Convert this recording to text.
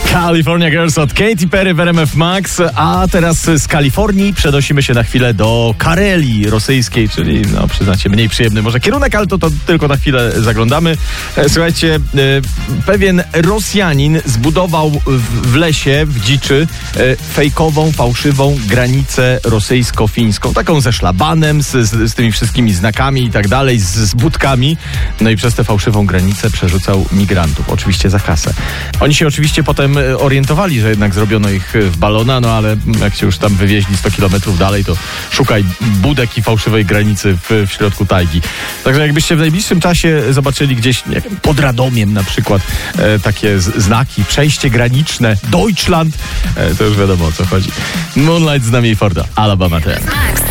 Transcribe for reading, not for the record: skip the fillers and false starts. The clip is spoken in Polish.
California Girls od Katy Perry w RMF Max, a teraz z Kalifornii przenosimy się na chwilę do Karelii rosyjskiej, czyli przyznacie, mniej przyjemny może kierunek, ale to tylko na chwilę zaglądamy. Słuchajcie, pewien Rosjanin zbudował w lesie, w dziczy, fejkową, fałszywą granicę rosyjsko-fińską, taką ze szlabanem, z tymi wszystkimi znakami i tak dalej, z budkami, no i przez tę fałszywą granicę przerzucał migrantów, oczywiście za kasę. Oni się oczywiście potem orientowali, że jednak zrobiono ich w balona, no ale jak się już tam wywieźli 100 kilometrów dalej, to szukaj budek i fałszywej granicy w środku tajgi. Także jakbyście w najbliższym czasie zobaczyli gdzieś, nie wiem, pod Radomiem na przykład takie znaki, przejście graniczne, Deutschland, to już wiadomo o co chodzi. Moonlight z nami Forda, Alabama Ten.